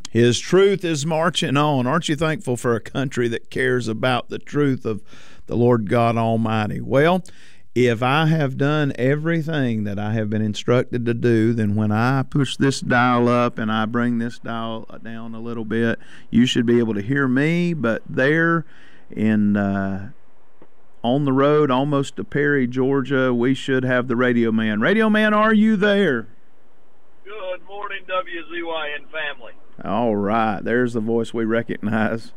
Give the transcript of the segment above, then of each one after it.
His truth is marching on. Aren't you thankful for a country that cares about the truth of the Lord God Almighty? Well, if I have done everything that I have been instructed to do, then when I push this dial up and I bring this dial down a little bit, you should be able to hear me. But there in on the road almost to Perry, Georgia, we should have the Radio Man. Radio Man, are you there? Good morning, WZYN family. All right, there's the voice we recognize.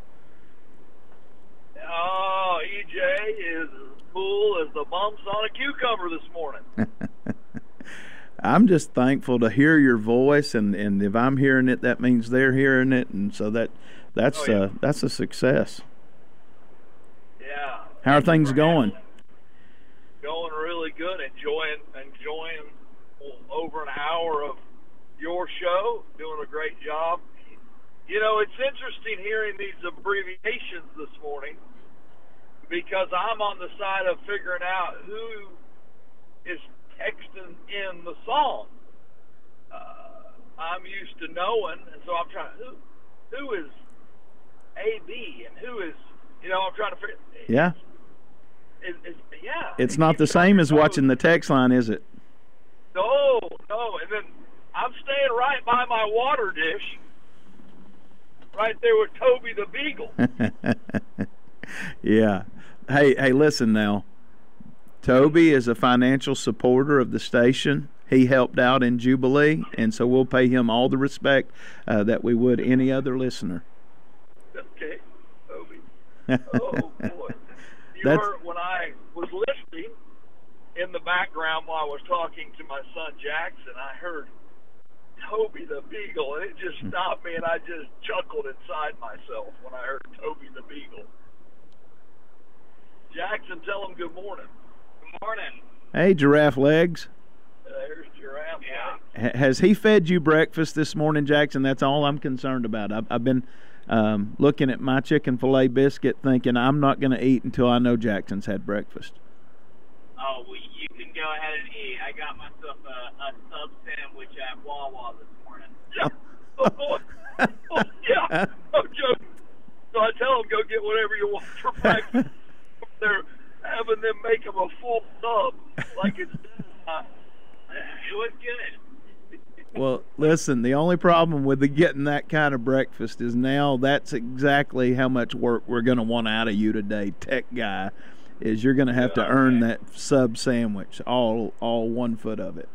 Oh, EJ is as cool as the bumps on a cucumber this morning. I'm just thankful to hear your voice, and if I'm hearing it, that means they're hearing it, and so that's a success. Yeah. How are things going? Going really good. Enjoying over an hour of your show. Doing a great job. You know, it's interesting hearing these abbreviations this morning because I'm on the side of figuring out who is texting in the song. I'm used to knowing, and so I'm trying who is AB and who is, I'm trying to figure. Yeah. Yeah. It's not the same as watching the text line, is it? No. And then I'm staying right by my water dish, right there with Toby the Beagle. Yeah. Hey, listen now. Toby is a financial supporter of the station. He helped out in Jubilee, and so we'll pay him all the respect that we would any other listener. Okay, Toby. Oh, boy. You heard when I was listening in the background while I was talking to my son Jackson, I heard Toby the Beagle, and it just stopped me, and I just chuckled inside myself when I heard Toby the Beagle. Jackson, tell him good morning. Good morning. Hey, Giraffe Legs. There's Giraffe Legs. Has he fed you breakfast this morning, Jackson? That's all I'm concerned about. I've been looking at my chicken filet biscuit thinking I'm not going to eat until I know Jackson's had breakfast. Oh, well, you can go ahead and eat. I got myself a sub sandwich at Wawa this morning. Yeah. Oh, boy. Oh, yeah. No joke. So I tell them, go get whatever you want for breakfast. They're having them make them a full sub like it's it was good. Well, listen, the only problem with getting that kind of breakfast is now that's exactly how much work we're going to want out of you today, tech guy, is you're going to have to earn that sub sandwich, all 1 foot of it.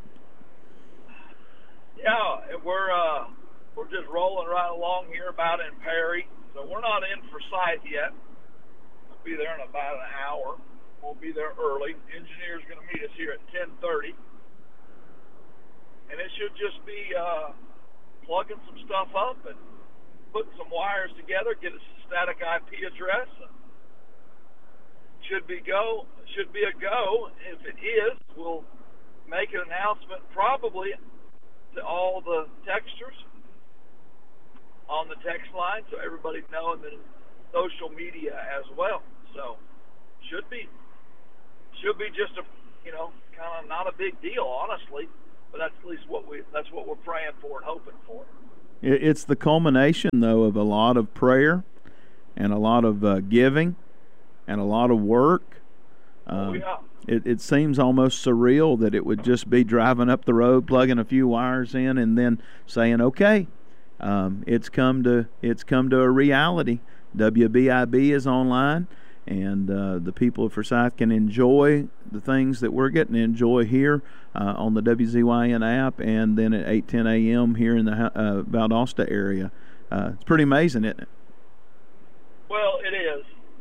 Yeah, we're just rolling right along here about in Perry. So we're not in Forsyth yet. We'll be there in about an hour. We'll be there early. Engineer's going to meet us here at 10:30. And it should just be plugging some stuff up and putting some wires together, get a static IP address. Should be a go. If it is, we'll make an announcement probably to all the texters on the text line so everybody knows, and then social media as well. So should be just a kind of not a big deal, honestly. But that's at least that's what we're praying for and hoping for. It's the culmination, though, of a lot of prayer and a lot of giving and a lot of work. Yeah. It seems almost surreal that it would just be driving up the road, plugging a few wires in, and then saying, "Okay, it's come to a reality." WBIB is online, and the people of Forsyth can enjoy the things that we're getting to enjoy here on the WZYN app, and then at 8:10 a.m. here in the Valdosta area. It's pretty amazing, isn't it? Well, it is.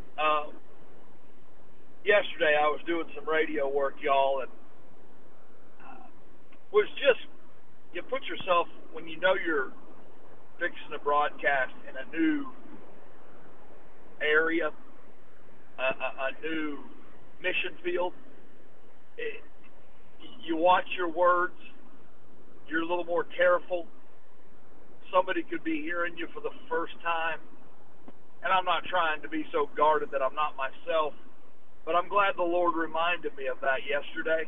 Yesterday I was doing some radio work, y'all, and was just, you put yourself, when you know you're fixing a broadcast in a new area, a new mission field, you watch your words, you're a little more careful. Somebody could be hearing you for the first time, and I'm not trying to be so guarded that I'm not myself, but I'm glad the Lord reminded me of that yesterday,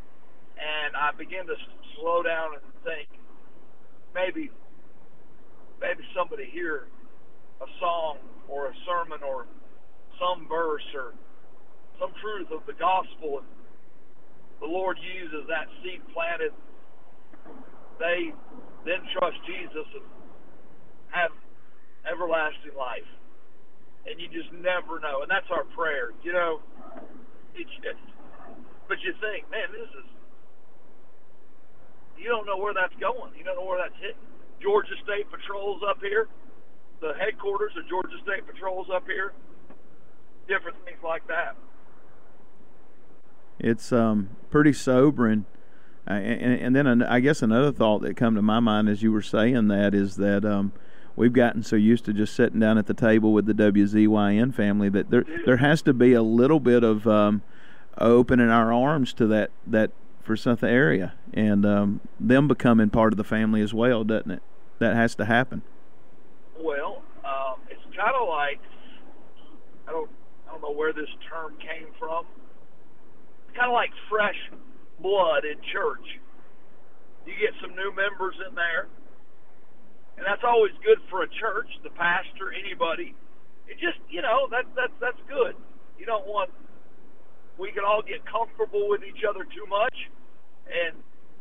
and I began to slow down and think, maybe maybe somebody hear a song or a sermon or some verse or some truth of the gospel, and the Lord uses that seed planted, they then trust Jesus and have everlasting life. And you just never know. And that's our prayer. You know, but you think, man, you don't know where that's going. You don't know where that's hitting. Georgia State Patrol's up here. The headquarters of Georgia State Patrol's up here. Different things like that. It's pretty sobering. And then I guess another thought that come to my mind as you were saying that is that we've gotten so used to just sitting down at the table with the WZYN family that there has to be a little bit of opening our arms to that for something area, and them becoming part of the family as well, doesn't it? That has to happen. Well, it's kind of like, I don't know where this term came from. It's kind of like fresh blood in church. You get some new members in there, and that's always good for a church, the pastor, anybody. It just, you know, that's good. You don't want, we can all get comfortable with each other too much, and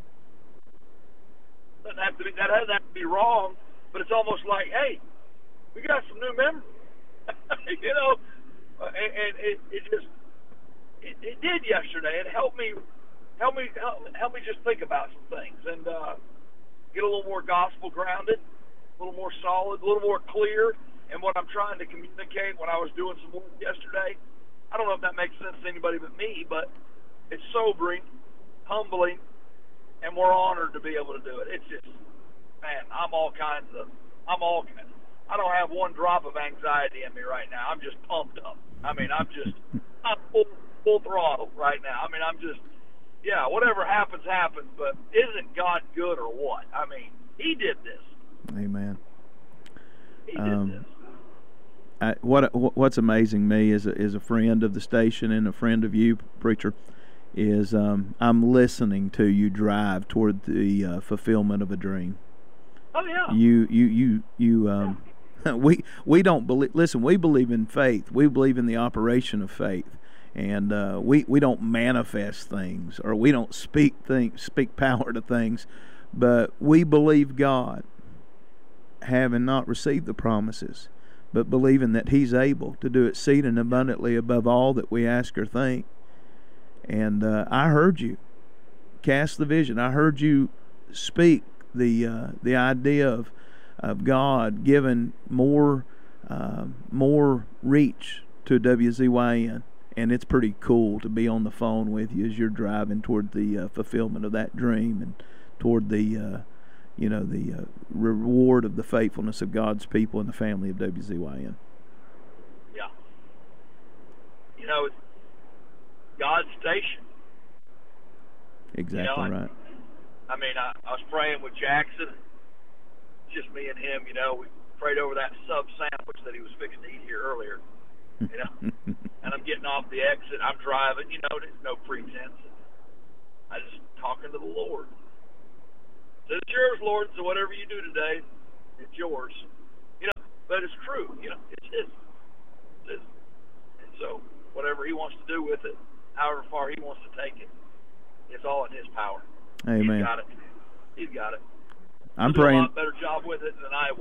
that doesn't have to be wrong, but it's almost like, hey, we got some new members, you know, and it did yesterday. It helped me just think about some things and get a little more gospel grounded, a little more solid, a little more clear in what I'm trying to communicate when I was doing some work yesterday. I don't know if that makes sense to anybody but me, but it's sobering, humbling, and we're honored to be able to do it. It's just, man, I don't have one drop of anxiety in me right now. I'm just pumped up. I mean, I'm full throttle right now. I mean, I'm just, yeah, whatever happens, happens, but isn't God good or what? I mean, He did this. Amen. He did this. What's amazing me as a friend of the station and a friend of you, preacher, is I'm listening to you drive toward the fulfillment of a dream. Oh yeah. We don't believe. Listen, we believe in faith. We believe in the operation of faith, and we don't manifest things or we don't speak power to things, but we believe God, having not received the promises, but believing that He's able to do exceeding abundantly above all that we ask or think. And I heard you cast the vision. I heard you speak the idea of God giving more reach to WZYN, and it's pretty cool to be on the phone with you as you're driving toward the fulfillment of that dream and toward the reward of the faithfulness of God's people and the family of WZYN. Yeah. You know, it's God's station. Exactly right. I mean, I was praying with Jackson, just me and him, you know. We prayed over that sub sandwich that he was fixing to eat here earlier, you know. And I'm getting off the exit. I'm driving, you know, there's no pretense. I just talking to the Lord. So it's yours, Lord, so whatever you do today, it's yours. You know, but it's true, you know, it's His. It's His. And so whatever He wants to do with it, however far He wants to take it, it's all in His power. Amen. He's got it. He's got it. I'm He'll praying. do a lot better job with it than I will.